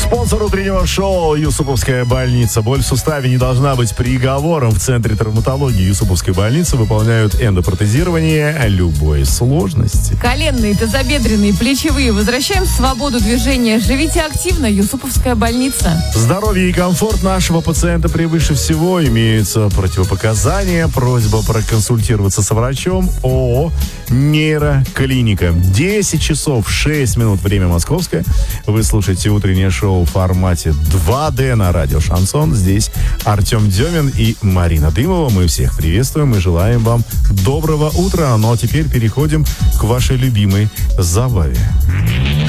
Спонсор утреннего шоу «Юсуповская больница». Боль в суставе не должна быть приговором. В Центре травматологии Юсуповской больницы выполняют эндопротезирование любой сложности. Коленные, тазобедренные, плечевые. Возвращаем свободу движения. Живите активно. Юсуповская больница. Здоровье и комфорт нашего пациента превыше всего. Имеются противопоказания. Просьба проконсультироваться со врачом. ООО «Нейроклиника». 10 часов 6 минут. Время московское. Вы слушаете утреннее шоу в формате 2D на радио «Шансон». Здесь Артем Демин и Марина Дымова. Мы всех приветствуем и желаем вам доброго утра. Ну а теперь переходим к вашей любимой забаве.